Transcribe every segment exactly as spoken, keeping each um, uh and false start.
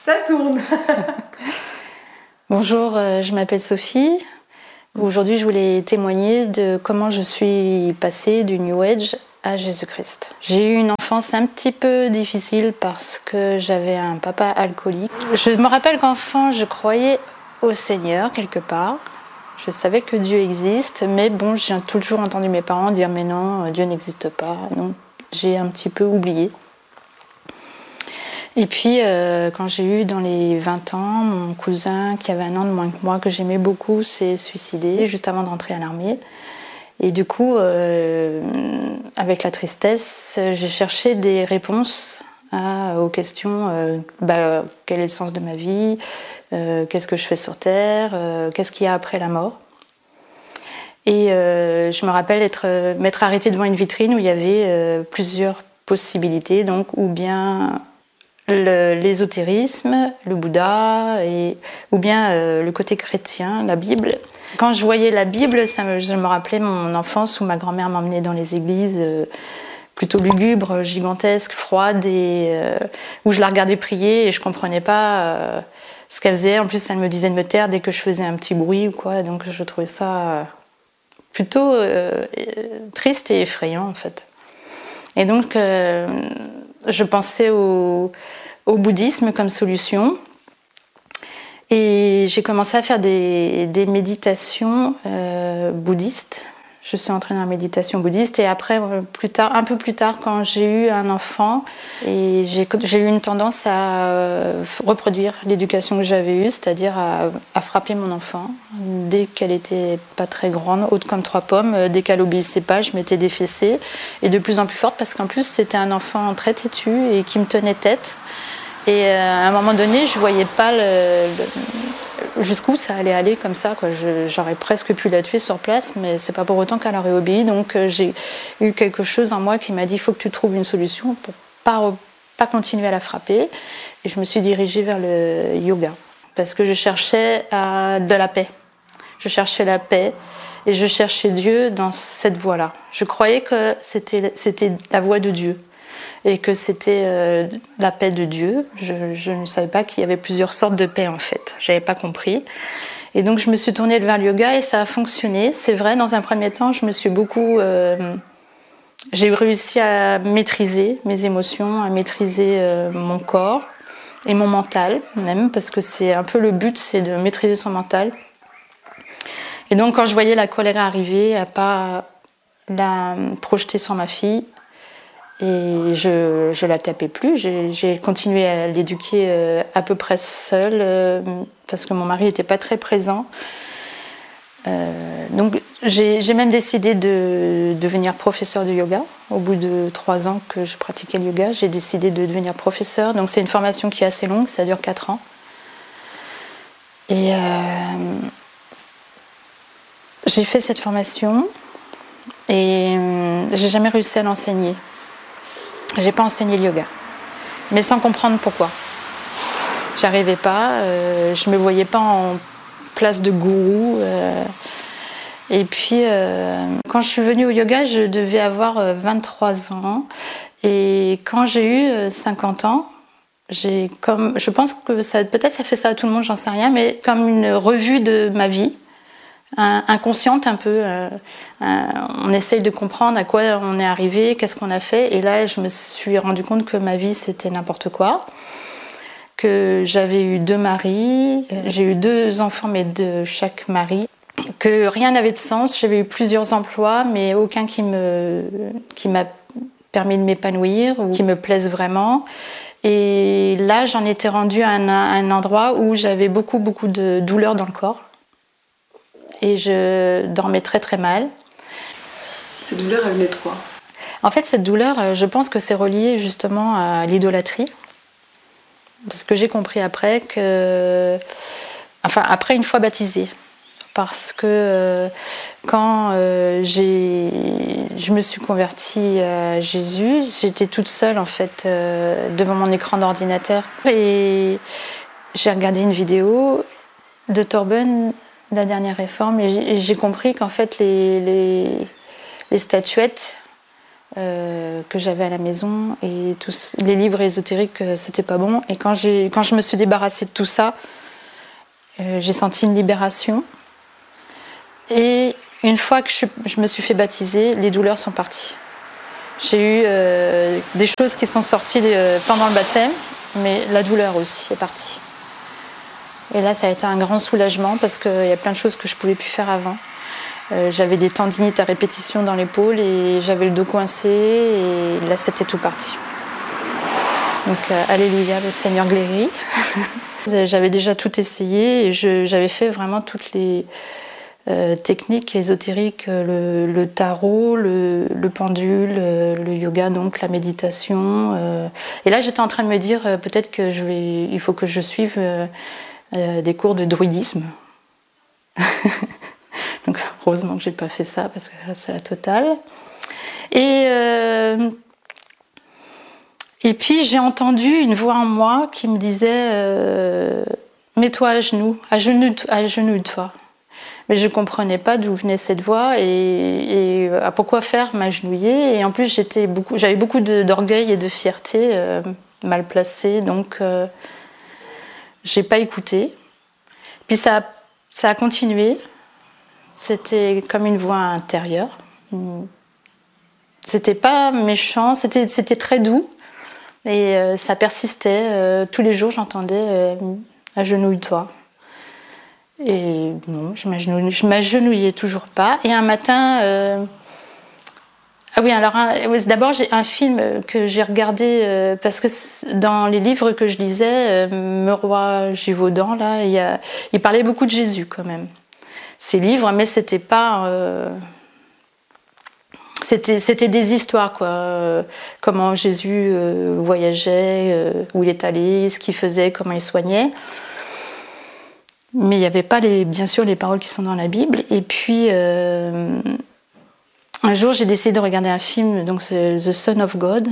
Ça tourne. Bonjour, euh, je m'appelle Sophie. Aujourd'hui, je voulais témoigner de comment je suis passée du New Age à Jésus-Christ. J'ai eu une enfance un petit peu difficile parce que j'avais un papa alcoolique. Je me rappelle qu'enfant, je croyais au Seigneur quelque part. Je savais que Dieu existe, mais bon, j'ai toujours entendu mes parents dire « mais non, Dieu n'existe pas ». Donc, j'ai un petit peu oublié. Et puis, euh, quand j'ai eu dans les vingt ans, mon cousin, qui avait un an de moins que moi, que j'aimais beaucoup, s'est suicidé juste avant de rentrer à l'armée. Et du coup, euh, avec la tristesse, j'ai cherché des réponses à, aux questions euh, bah, quel est le sens de ma vie, euh, qu'est-ce que je fais sur Terre, euh, qu'est-ce qu'il y a après la mort. Et euh, je me rappelle être, m'être arrêtée devant une vitrine où il y avait euh, plusieurs possibilités, donc ou bien le, l'ésotérisme, le Bouddha, et, ou bien euh, le côté chrétien, la Bible. Quand je voyais la Bible, ça me, je me rappelais mon enfance où ma grand-mère m'emmenait dans les églises euh, plutôt lugubres, gigantesques, froides, et euh, où je la regardais prier et je comprenais pas euh, ce qu'elle faisait. En plus, elle me disait de me taire dès que je faisais un petit bruit ou quoi, donc je trouvais ça plutôt euh, triste et effrayant en fait. Et donc, euh, je pensais au, au bouddhisme comme solution. Et j'ai commencé à faire des, des méditations euh, bouddhistes. Je suis entrée dans la méditation bouddhiste. Et après, plus tard, un peu plus tard, quand j'ai eu un enfant, et j'ai, j'ai eu une tendance à euh, reproduire l'éducation que j'avais eue, c'est-à-dire à, à frapper mon enfant. Dès qu'elle était pas très grande, haute comme trois pommes, dès qu'elle obéissait pas, je mettais des fessées. Et de plus en plus forte, parce qu'en plus, c'était un enfant très têtu et qui me tenait tête. Et à un moment donné, je voyais pas le, le, jusqu'où ça allait aller comme ça, quoi. Je, j'aurais presque pu la tuer sur place, mais c'est pas pour autant qu'elle aurait obéi. Donc j'ai eu quelque chose en moi qui m'a dit il faut que tu trouves une solution pour pas pas continuer à la frapper. Et je me suis dirigée vers le yoga parce que je cherchais à, de la paix. Je cherchais la paix et je cherchais Dieu dans cette voie-là. Je croyais que c'était c'était la voie de Dieu. Et que c'était euh, la paix de Dieu. Je, je ne savais pas qu'il y avait plusieurs sortes de paix en fait. Je n'avais pas compris. Et donc je me suis tournée vers le yoga et ça a fonctionné. C'est vrai, dans un premier temps, je me suis beaucoup... Euh, j'ai réussi à maîtriser mes émotions, à maîtriser euh, mon corps et mon mental même, parce que c'est un peu le but, c'est de maîtriser son mental. Et donc quand je voyais la colère arriver, à pas la projeter sur ma fille, et je je la tapais plus, j'ai, j'ai continué à l'éduquer euh, à peu près seule euh, parce que mon mari n'était pas très présent. Euh, donc j'ai, j'ai même décidé de devenir professeure de yoga. Au bout de trois ans que je pratiquais le yoga, j'ai décidé de devenir professeure. Donc c'est une formation qui est assez longue, ça dure quatre ans. Et euh, j'ai fait cette formation et euh, j'ai jamais réussi à l'enseigner. J'ai pas enseigné le yoga, mais sans comprendre pourquoi. J'arrivais pas, euh, je me voyais pas en place de gourou. Euh, et puis, euh, quand je suis venue au yoga, je devais avoir euh, vingt-trois ans. Et quand j'ai eu euh, cinquante ans, j'ai comme, je pense que ça, peut-être ça fait ça à tout le monde, j'en sais rien, mais comme une revue de ma vie. Inconsciente un peu, euh, euh, on essaye de comprendre à quoi on est arrivé, qu'est-ce qu'on a fait, et là je me suis rendu compte que ma vie c'était n'importe quoi, que j'avais eu deux maris, j'ai eu deux enfants mais de chaque mari, que rien n'avait de sens, j'avais eu plusieurs emplois mais aucun qui me qui m'a permis de m'épanouir ou qui me plaise vraiment. Et là j'en étais rendue à un, à un endroit où j'avais beaucoup beaucoup de douleurs dans le corps. Et je dormais très très mal. Cette douleur, elle venait de quoi ? En fait, cette douleur, je pense que c'est relié justement à l'idolâtrie. Parce que j'ai compris après que... Enfin, après une fois baptisée. Parce que euh, quand euh, j'ai... je me suis convertie à Jésus, j'étais toute seule en fait euh, devant mon écran d'ordinateur. Et j'ai regardé une vidéo de Torben, la dernière réforme, et j'ai compris qu'en fait les, les, les statuettes euh, que j'avais à la maison, et tous les livres ésotériques, euh, c'était pas bon. Et quand, j'ai, quand je me suis débarrassée de tout ça, euh, j'ai senti une libération. Et une fois que je, je me suis fait baptiser, les douleurs sont parties. J'ai eu euh, des choses qui sont sorties euh, pendant le baptême, mais la douleur aussi est partie. Et là, ça a été un grand soulagement parce qu'il y a plein de choses que je ne pouvais plus faire avant. Euh, j'avais des tendinites à répétition dans l'épaule et j'avais le dos coincé, et là, c'était tout parti. Donc, euh, alléluia, le Seigneur guérit. J'avais déjà tout essayé et je, j'avais fait vraiment toutes les... Euh, techniques ésotériques, le, le tarot, le, le pendule, euh, le yoga, donc la méditation. Euh, et là, j'étais en train de me dire euh, peut-être que je vais, il faut que je suive euh, euh, des cours de druidisme. Donc heureusement que j'ai pas fait ça parce que là, c'est la totale. Et euh, et puis j'ai entendu une voix en moi qui me disait euh, mets-toi à genoux, à genoux, à genoux toi. Mais je ne comprenais pas d'où venait cette voix et, et à pourquoi faire m'agenouiller. Et en plus, j'étais beaucoup, j'avais beaucoup de, d'orgueil et de fierté euh, mal placée, donc euh, j'ai pas écouté. Puis ça, ça a continué. C'était comme une voix intérieure. C'était pas méchant, c'était, c'était très doux. Et euh, ça persistait. Euh, tous les jours, j'entendais euh, agenouille-toi. Et non, je m'agenouillais, je m'agenouillais toujours pas. Et un matin, euh... ah oui, alors un... d'abord j'ai un film que j'ai regardé euh, parce que dans les livres que je lisais, euh, Meroy Givaudan là, il, y a... il parlait beaucoup de Jésus quand même. Ces livres, mais c'était pas, euh... c'était c'était des histoires quoi. Euh, comment Jésus euh, voyageait, euh, où il est allé, ce qu'il faisait, comment il soignait. Mais il n'y avait pas, les, bien sûr, les paroles qui sont dans la Bible. Et puis, euh, un jour, j'ai décidé de regarder un film, donc c'est The Son of God.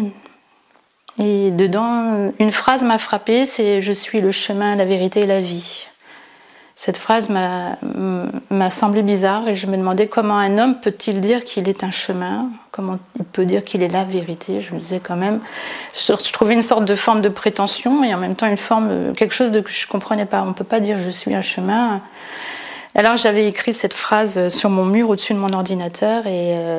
Et dedans, une phrase m'a frappée, c'est « Je suis le chemin, la vérité et la vie ». Cette phrase m'a, m'a semblé bizarre et je me demandais comment un homme peut-il dire qu'il est un chemin, comment il peut dire qu'il est la vérité. Je me disais quand même, je trouvais une sorte de forme de prétention et en même temps une forme, quelque chose de, que je ne comprenais pas. On ne peut pas dire je suis un chemin. Alors j'avais écrit cette phrase sur mon mur au-dessus de mon ordinateur et, euh,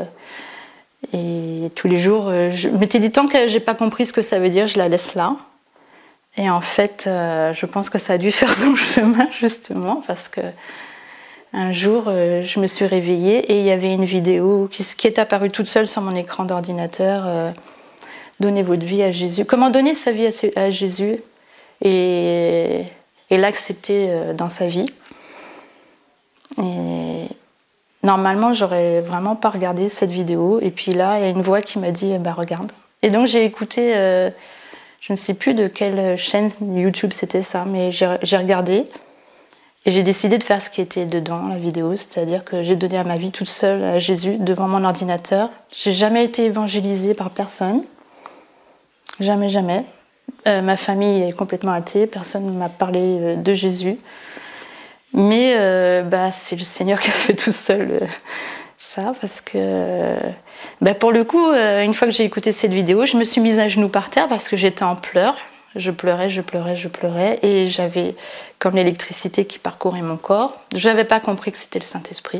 et tous les jours, je m'étais dit tant que je n'ai pas compris ce que ça veut dire, je la laisse là. Et en fait, euh, je pense que ça a dû faire son chemin, justement, parce que un jour, euh, je me suis réveillée et il y avait une vidéo qui, qui est apparue toute seule sur mon écran d'ordinateur. Euh, Donnez votre vie à Jésus. Comment donner sa vie à, à Jésus et, et l'accepter euh, dans sa vie. Et normalement, j'aurais vraiment pas regardé cette vidéo. Et puis là, il y a une voix qui m'a dit, bah regarde. Et donc j'ai écouté... Euh, Je ne sais plus de quelle chaîne YouTube c'était ça, mais j'ai, j'ai regardé et j'ai décidé de faire ce qui était dedans, la vidéo, c'est-à-dire que j'ai donné à ma vie toute seule à Jésus devant mon ordinateur. J'ai jamais été évangélisée par personne, jamais, jamais. Euh, ma famille est complètement athée, personne ne m'a parlé de Jésus. Mais euh, bah, c'est le Seigneur qui a fait tout seul euh, ça, parce que bah, pour le coup, euh, une fois que j'ai écouté cette vidéo, je me suis mise à genoux par terre parce que j'étais en pleurs. Je pleurais, je pleurais, je pleurais, et j'avais comme l'électricité qui parcourait mon corps. Je n'avais pas compris que c'était le Saint-Esprit.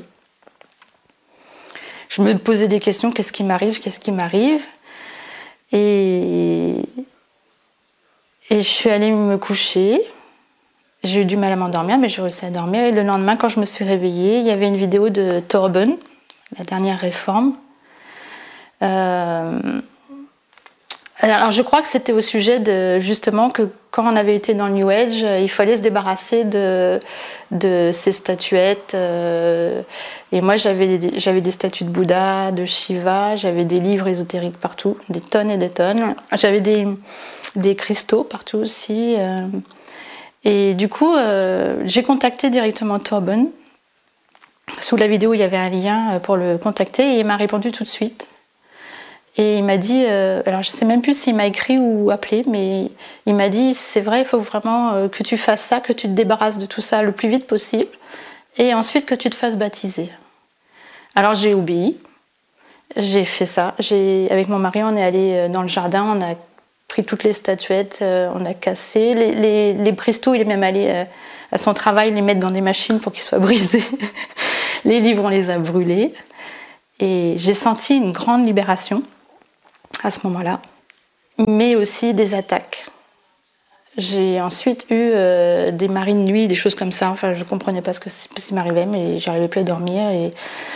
Je me posais des questions, qu'est-ce qui m'arrive, qu'est-ce qui m'arrive et... et je suis allée me coucher. J'ai eu du mal à m'endormir, mais j'ai réussi à dormir. Et le lendemain, quand je me suis réveillée, il y avait une vidéo de Torben, la dernière réforme. Euh... Alors, je crois que c'était au sujet de, justement, que quand on avait été dans le New Age, il fallait se débarrasser de, de ces statuettes. Euh... Et moi, j'avais des, j'avais des statues de Bouddha, de Shiva, j'avais des livres ésotériques partout, des tonnes et des tonnes. J'avais des, des cristaux partout aussi. Euh... Et du coup, euh, j'ai contacté directement Torben. Sous la vidéo, il y avait un lien pour le contacter et il m'a répondu tout de suite. Et il m'a dit, euh, alors je ne sais même plus s'il m'a écrit ou appelé, mais il m'a dit, c'est vrai, il faut vraiment euh, que tu fasses ça, que tu te débarrasses de tout ça le plus vite possible, et ensuite que tu te fasses baptiser. Alors j'ai obéi. J'ai fait ça. J'ai, avec mon mari, on est allé dans le jardin, on a pris toutes les statuettes, euh, on a cassé. Les, les, les bristous, il est même allé euh, à son travail les mettre dans des machines pour qu'ils soient brisés. Les livres, on les a brûlés. Et j'ai senti une grande libération à ce moment-là, mais aussi des attaques. J'ai ensuite eu euh, des marées de nuit, des choses comme ça. Enfin, je ne comprenais pas ce qui m'arrivait, mais j'arrivais plus à dormir. Et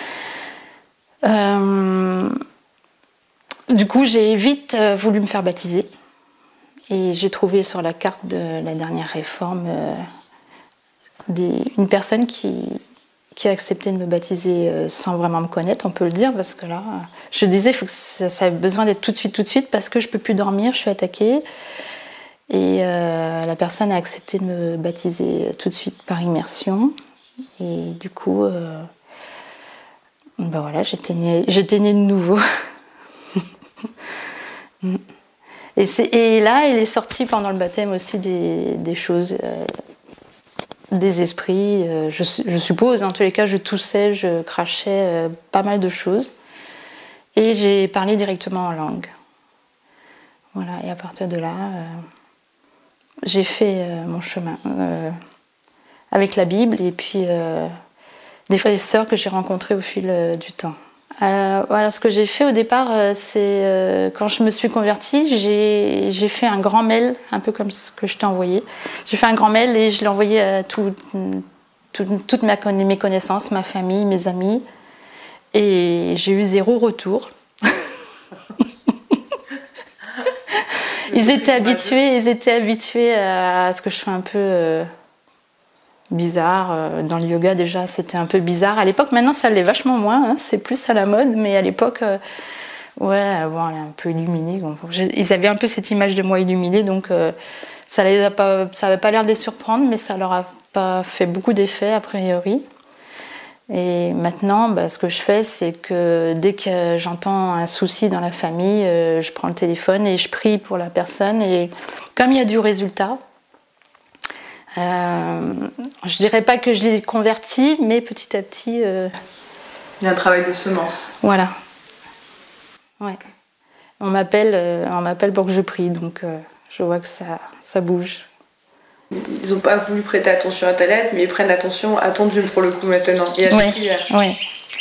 euh, du coup, j'ai vite euh, voulu me faire baptiser. Et j'ai trouvé sur la carte de la dernière réforme euh, des, une personne qui, qui a accepté de me baptiser euh, sans vraiment me connaître, on peut le dire, parce que là, je disais, faut que ça, ça a besoin d'être tout de suite, tout de suite, parce que je peux plus dormir, je suis attaquée. Et euh, la personne a accepté de me baptiser tout de suite par immersion. Et du coup, euh, ben voilà, j'étais née, j'étais née de nouveau. Et, et là, il est sorti pendant le baptême aussi des, des choses, euh, des esprits. Euh, je, je suppose, en tous les cas, je toussais, je crachais euh, pas mal de choses. Et j'ai parlé directement en langue. Voilà, et à partir de là, euh, j'ai fait euh, mon chemin euh, avec la Bible et puis euh, des frères et sœurs que j'ai rencontrés au fil euh, du temps. Euh, voilà, ce que j'ai fait au départ, euh, c'est euh, quand je me suis convertie, j'ai, j'ai fait un grand mail, un peu comme ce que je t'ai envoyé. J'ai fait un grand mail et je l'ai envoyé à tout, tout, toutes ma, mes connaissances, ma famille, mes amis. Et j'ai eu zéro retour. Ils étaient habitués, ils étaient habitués à ce que je sois un peu euh, bizarre. Dans le yoga, déjà, c'était un peu bizarre. À l'époque, maintenant, ça l'est vachement moins. Hein, c'est plus à la mode. Mais à l'époque, euh, ouais, bon, elle est un peu illuminée. Bon, ils avaient un peu cette image de moi illuminée. Donc, euh, ça n'avait pas, pas l'air de les surprendre, mais ça leur a pas fait beaucoup d'effet, a priori. Et maintenant, bah, ce que je fais, c'est que dès que j'entends un souci dans la famille, euh, je prends le téléphone et je prie pour la personne. Et comme il y a du résultat, euh, je dirais pas que je les convertis, mais petit à petit... Euh, il y a un travail de semence. Voilà. Ouais. On m'appelle, euh, on m'appelle pour que je prie, donc euh, je vois que ça, ça bouge. Ils n'ont pas voulu prêter attention à ta lettre, mais ils prennent attention à ton Dieu pour le coup maintenant. Et à ouais, prière. Ouais.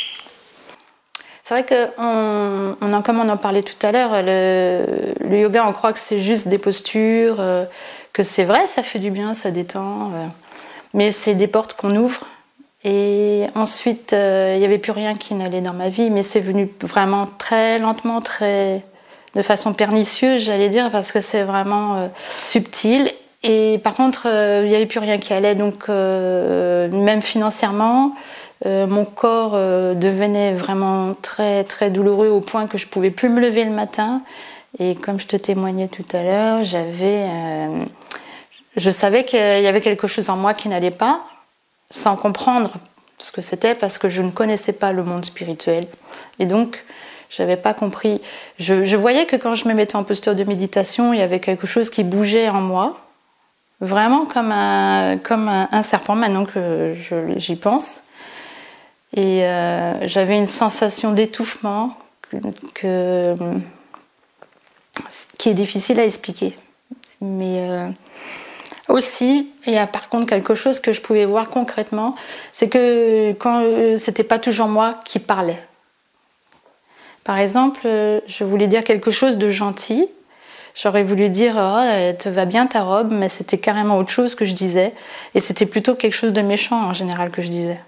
C'est vrai que, on, on en, comme on en parlait tout à l'heure, le, le yoga, on croit que c'est juste des postures, euh, que c'est vrai, ça fait du bien, ça détend, euh, mais c'est des portes qu'on ouvre. Et ensuite, euh, il n'y avait plus rien qui n'allait dans ma vie, mais c'est venu vraiment très lentement, très, de façon pernicieuse, j'allais dire, parce que c'est vraiment euh, subtil. Et par contre, euh, il n'y avait plus rien qui allait, donc euh, même financièrement, euh, mon corps euh, devenait vraiment très très douloureux au point que je pouvais plus me lever le matin. Et comme je te témoignais tout à l'heure, j'avais, euh, je savais qu'il y avait quelque chose en moi qui n'allait pas, sans comprendre ce que c'était, parce que je ne connaissais pas le monde spirituel. Et donc, j'avais pas compris. Je, je voyais que quand je me mettais en posture de méditation, il y avait quelque chose qui bougeait en moi. Vraiment comme un, comme un, un serpent, maintenant que je, j'y pense. Et euh, j'avais une sensation d'étouffement que, que, qui est difficile à expliquer. Mais euh, aussi, il y a par contre quelque chose que je pouvais voir concrètement, c'est que quand euh, c'était pas toujours moi qui parlais. Par exemple, euh, je voulais dire quelque chose de gentil. J'aurais voulu dire oh, elle te va bien ta robe, mais c'était carrément autre chose que je disais. Et c'était plutôt quelque chose de méchant en général que je disais.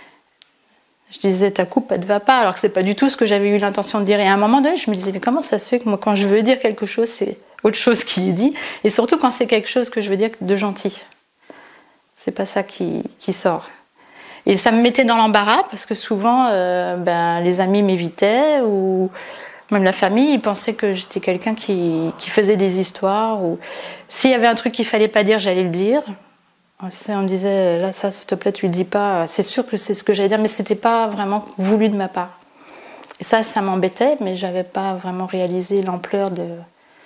Je disais ta coupe elle te va pas, alors que c'est pas du tout ce que j'avais eu l'intention de dire. Et à un moment donné, je me disais mais comment ça se fait que moi quand je veux dire quelque chose, c'est autre chose qui est dit, et surtout quand c'est quelque chose que je veux dire de gentil. C'est pas ça qui, qui sort. Et ça me mettait dans l'embarras parce que souvent euh, ben, les amis m'évitaient ou même la famille, ils pensaient que j'étais quelqu'un qui, qui faisait des histoires. Ou s'il y avait un truc qu'il fallait pas dire, j'allais le dire. On me disait, là, ça, s'il te plaît, tu le dis pas. C'est sûr que c'est ce que j'allais dire, mais c'était pas vraiment voulu de ma part. Et ça, ça m'embêtait, mais j'avais pas vraiment réalisé l'ampleur de,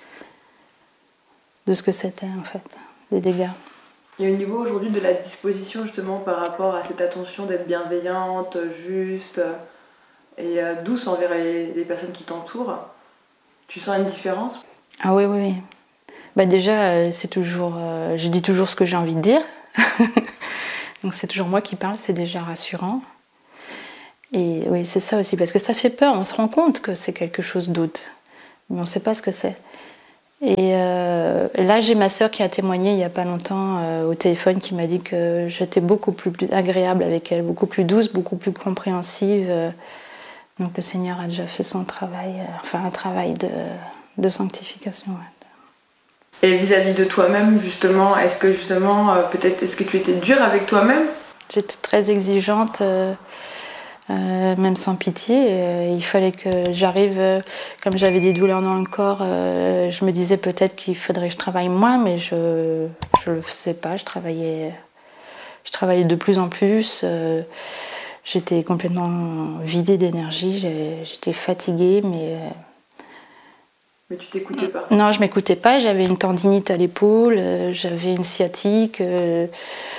de ce que c'était, en fait, des dégâts. Il y a au niveau aujourd'hui de la disposition, justement, par rapport à cette attention d'être bienveillante, juste... et euh, douce envers les, les personnes qui t'entourent. Tu sens une différence? Ah oui, oui, oui. Bah déjà, euh, c'est toujours, euh, je dis toujours ce que j'ai envie de dire. Donc c'est toujours moi qui parle, c'est déjà rassurant. Et oui, c'est ça aussi, parce que ça fait peur. On se rend compte que c'est quelque chose d'autre, mais on ne sait pas ce que c'est. Et euh, là, j'ai ma sœur qui a témoigné il n'y a pas longtemps euh, au téléphone, qui m'a dit que j'étais beaucoup plus agréable avec elle, beaucoup plus douce, beaucoup plus compréhensive. Donc le Seigneur a déjà fait son travail, euh, enfin un travail de, de sanctification. Ouais. Et vis-à-vis de toi-même, justement, est-ce que justement, euh, peut-être, est-ce que tu étais dure avec toi-même? J'étais très exigeante. Euh, Euh, même sans pitié, euh, il fallait que j'arrive, euh, comme j'avais des douleurs dans le corps, euh, je me disais peut-être qu'il faudrait que je travaille moins, mais je je le faisais pas, je travaillais, je travaillais de plus en plus, euh, j'étais complètement vidée d'énergie, j'étais fatiguée, mais... Euh, mais tu t'écoutais pas? Non, je m'écoutais pas, j'avais une tendinite à l'épaule, euh, j'avais une sciatique, euh,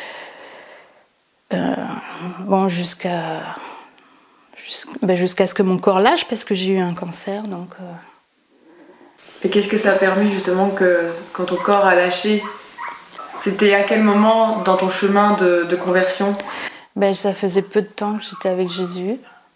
euh, bon, jusqu'à... jusqu'à ce que mon corps lâche, parce que j'ai eu un cancer. Donc, euh... Et qu'est-ce que ça a permis justement que quand ton corps a lâché? C'était à quel moment dans ton chemin de, de conversion? Ben, ça faisait peu de temps que j'étais avec Jésus.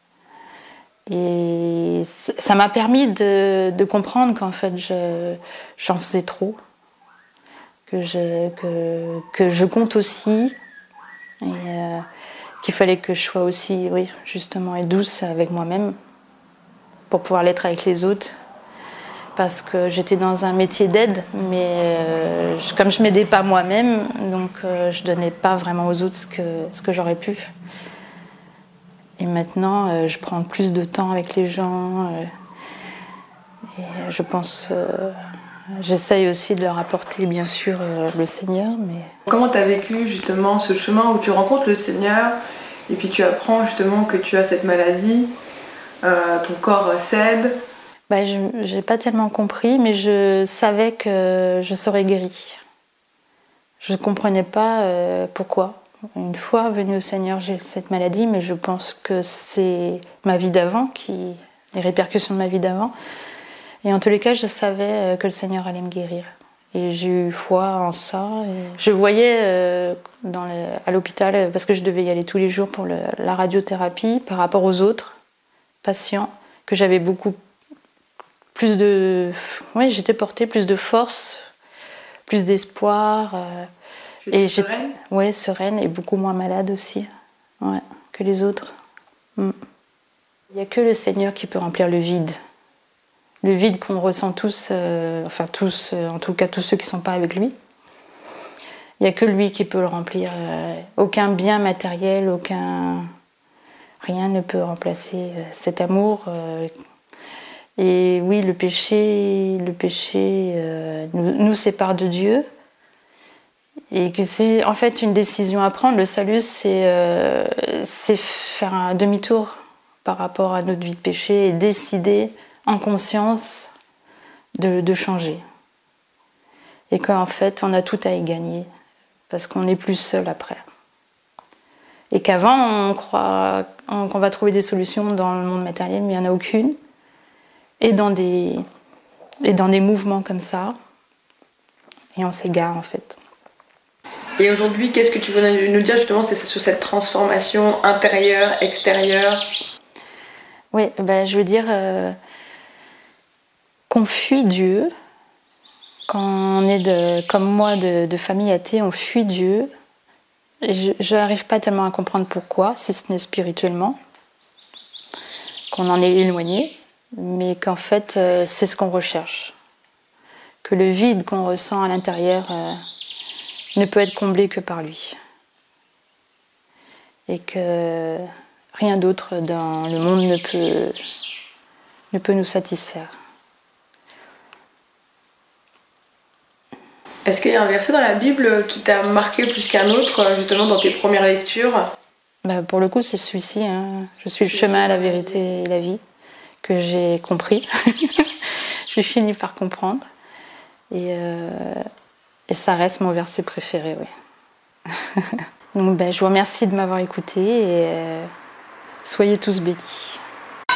Et ça m'a permis de, de comprendre qu'en fait, je, j'en faisais trop. Que je, que, que je compte aussi. Et euh, qu'il fallait que je sois aussi, oui, justement, et douce avec moi-même pour pouvoir l'être avec les autres. Parce que j'étais dans un métier d'aide, mais euh, comme je ne m'aidais pas moi-même, donc euh, je ne donnais pas vraiment aux autres ce que, ce que j'aurais pu. Et maintenant, euh, je prends plus de temps avec les gens. Euh, et je pense, euh, j'essaye aussi de leur apporter, bien sûr, euh, le Seigneur. Mais... Comment tu as vécu justement ce chemin où tu rencontres le Seigneur et puis tu apprends justement que tu as cette maladie, euh, ton corps cède? Bah, je n'ai pas tellement compris, mais je savais que je serais guérie. Je ne comprenais pas euh, pourquoi. Une fois venue au Seigneur, j'ai cette maladie, mais je pense que c'est ma vie d'avant, qui, les répercussions de ma vie d'avant. Et en tous les cas, je savais que le Seigneur allait me guérir. Et j'ai eu foi en ça. Et je voyais euh, dans le, à l'hôpital, parce que je devais y aller tous les jours pour le, la radiothérapie, par rapport aux autres patients, que j'avais beaucoup plus de... Oui, j'étais portée plus de force, plus d'espoir. Euh, tu étais sereine? Oui, sereine et beaucoup moins malade aussi, ouais, que les autres. Mm. Il n'y a que le Seigneur qui peut remplir le vide. Le vide qu'on ressent tous, euh, enfin tous, euh, en tout cas tous ceux qui ne sont pas avec lui. Il n'y a que lui qui peut le remplir. Euh, aucun bien matériel, aucun... rien ne peut remplacer euh, cet amour. Euh, et oui, le péché, le péché euh, nous, nous sépare de Dieu. Et que c'est en fait une décision à prendre. Le salut, c'est, euh, c'est faire un demi-tour par rapport à notre vie de péché et décider en conscience de, de changer. Et qu'en fait, on a tout à y gagner, parce qu'on n'est plus seul après. Et qu'avant, on croit qu'on va trouver des solutions dans le monde matériel, mais il n'y en a aucune. Et dans des, et dans des mouvements comme ça. Et on s'égare, en fait. Et aujourd'hui, qu'est-ce que tu veux nous dire justement sur cette transformation intérieure, extérieure? Oui, ben, je veux dire euh, qu'on fuit Dieu. Quand on est de, comme moi de, de famille athée, on fuit Dieu. Je n'arrive pas tellement à comprendre pourquoi, si ce n'est spirituellement, qu'on en est éloigné, mais qu'en fait, euh, c'est ce qu'on recherche. Que le vide qu'on ressent à l'intérieur euh, ne peut être comblé que par lui. Et que rien d'autre dans le monde ne peut, ne peut nous satisfaire. Est-ce qu'il y a un verset dans la Bible qui t'a marqué plus qu'un autre, justement dans tes premières lectures? Bah, pour le coup, c'est celui-ci. Hein. Je suis le chemin, la vérité et la vie, que j'ai compris. J'ai fini par comprendre. Et, euh, et ça reste mon verset préféré, oui. Donc, bah, je vous remercie de m'avoir écouté et euh, soyez tous bénis.